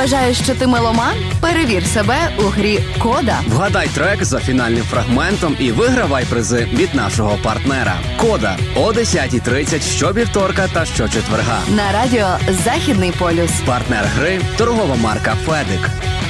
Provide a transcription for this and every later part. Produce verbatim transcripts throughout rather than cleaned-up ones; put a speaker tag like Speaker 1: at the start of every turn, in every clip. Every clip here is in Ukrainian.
Speaker 1: Вважаєш, що ти меломан? Перевір себе у грі «Кода».
Speaker 2: Вгадай трек за фінальним фрагментом і вигравай призи від нашого партнера. «Кода» о десята тридцять щовівторка та щочетверга.
Speaker 1: На радіо «Західний полюс».
Speaker 2: Партнер гри – торгова марка «Федик».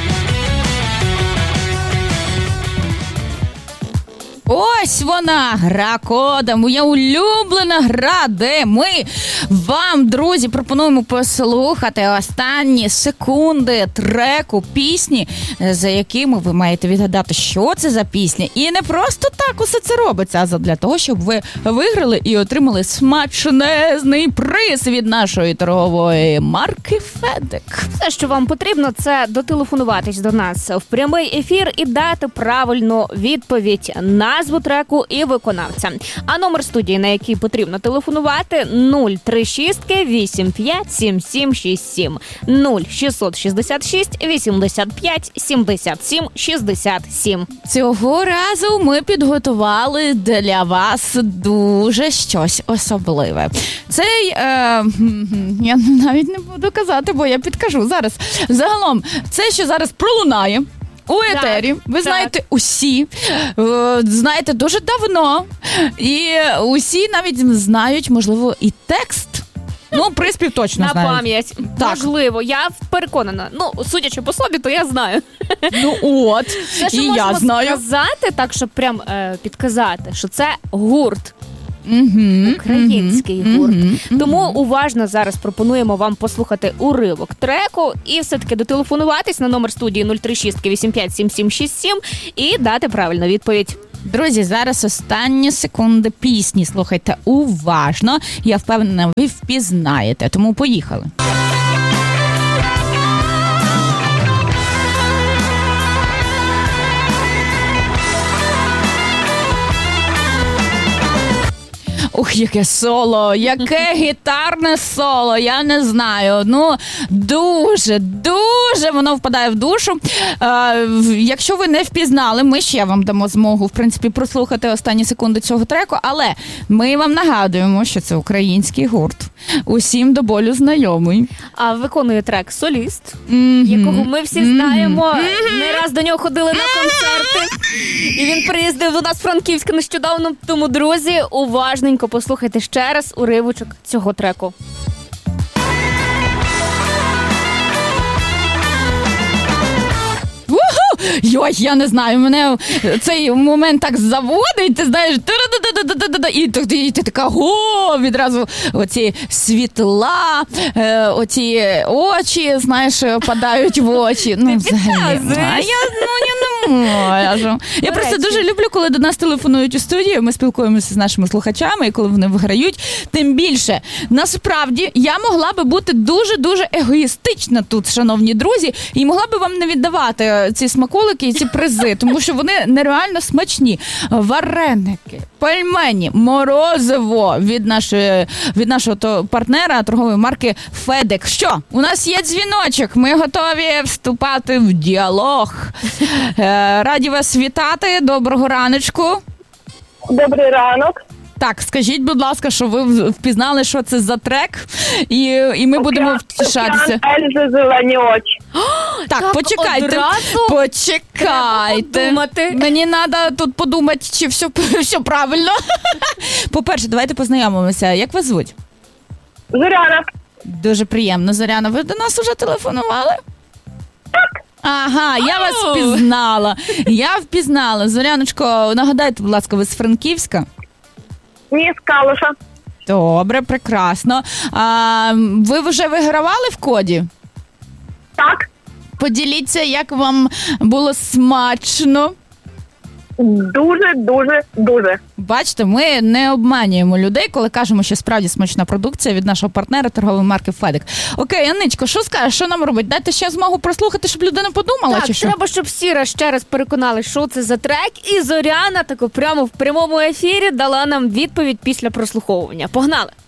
Speaker 3: Ось вона, гра «Кода», моя улюблена гра, де ми вам, друзі, пропонуємо послухати останні секунди треку пісні, за якими ви маєте відгадати, що це за пісня. І не просто так усе це робиться, а для того, щоб ви виграли і отримали смачнезний приз від нашої торгової марки «Федик».
Speaker 4: Все, що вам потрібно, це дотелефонуватись до нас в прямий ефір і дати правильну відповідь на назву треку і виконавця. А номер студії, на який потрібно телефонувати, нуль три шість вісім п'ять сім сім шість сім, нуль шість шість шість вісімдесят п'ять сімдесят сім шістдесят сім.
Speaker 3: Цього разу ми підготували для вас дуже щось особливе. Цей, е, я навіть не буду казати, бо я підкажу зараз. Загалом, це, що зараз пролунає у етері, так, ви так. знаєте усі, знаєте дуже давно, і усі навіть знають, можливо, і текст. Ну, приспів точно
Speaker 4: на
Speaker 3: знають.
Speaker 4: На пам'ять. Так. Можливо, я переконана. Ну, судячи по собі, то я знаю.
Speaker 3: Ну от,
Speaker 4: все, що
Speaker 3: і
Speaker 4: можемо
Speaker 3: я знаю.
Speaker 4: сказати, так, щоб прям е, підказати, що це гурт.
Speaker 3: Mm-hmm,
Speaker 4: український
Speaker 3: mm-hmm,
Speaker 4: гурт.
Speaker 3: mm-hmm.
Speaker 4: Тому уважно зараз пропонуємо вам послухати уривок треку і все-таки дотелефонуватись на номер студії нуль три шість вісім п'ять сім сім шість сім і дати правильну відповідь.
Speaker 3: Друзі, зараз останні секунди пісні. Слухайте уважно. Я впевнена, ви впізнаєте. Тому поїхали. Ух, яке соло, яке гітарне соло, я не знаю. Ну, дуже, дуже воно впадає в душу. Е, якщо ви не впізнали, ми ще вам дамо змогу, в принципі, прослухати останні секунди цього треку, але ми вам нагадуємо, що це український гурт. Усім до болю знайомий.
Speaker 4: А виконує трек соліст,
Speaker 3: mm-hmm.
Speaker 4: якого ми всі
Speaker 3: mm-hmm.
Speaker 4: знаємо. Mm-hmm. Не раз до нього ходили на концерти. І він приїздив до нас в Франківськ нещодавно. Тому, друзі, уважненько послухайте ще раз уривочок цього треку.
Speaker 3: Йой, я не знаю, мене цей момент так заводить, ти знаєш, і ти, і ти така, о, відразу оці світла, оці очі, знаєш, падають в очі. Ну, взагалі, а я, ну, я не можу. Я просто дуже люблю, коли до нас телефонують у студію, ми спілкуємося з нашими слухачами, і коли вони виграють, тим більше. Насправді, я могла би бути дуже-дуже егоїстична тут, шановні друзі, і могла би вам не віддавати ці смаколики і ці призи, тому що вони нереально смачні. Вареники, пельмені, морозиво від нашої, від нашого то партнера торгової марки «Федик». Що? У нас є дзвіночок, ми готові вступати в діалог. Раді вас вітати, доброго раночку.
Speaker 5: Добрий ранок.
Speaker 3: Так, скажіть, будь ласка, що ви впізнали, що це за трек, і, і ми будемо втішатися.
Speaker 5: Ельзи «Зелені очі».
Speaker 3: О, так,
Speaker 4: так,
Speaker 3: почекайте,
Speaker 4: одразу
Speaker 3: почекайте. Мені треба тут подумати, чи все, все правильно. По-перше, давайте познайомимося. Як вас звуть?
Speaker 5: Зоряна.
Speaker 3: Дуже приємно, Зоряна. Ви до нас уже телефонували?
Speaker 5: Так.
Speaker 3: Ага, я вас впізнала. Я впізнала. Зоряночко, нагадайте, будь ласка, ви з Франківська?
Speaker 5: Ні, з Калуша.
Speaker 3: Добре, прекрасно. А, ви вже вигравали в коді?
Speaker 5: Так.
Speaker 3: Поділіться, як вам було смачно.
Speaker 5: Дуже, дуже, дуже.
Speaker 3: Бачите, ми не обманюємо людей, коли кажемо, що справді смачна продукція від нашого партнера торгової марки «Федик». Окей, Анничко, що скажеш, що нам робити? Дайте ще змогу прослухати, щоб людина подумала,
Speaker 4: так,
Speaker 3: чи що?
Speaker 4: треба, щоб всі раз ще раз переконали, що це за трек, і Зоряна тако прямо в прямому ефірі дала нам відповідь після прослуховування. Погнали!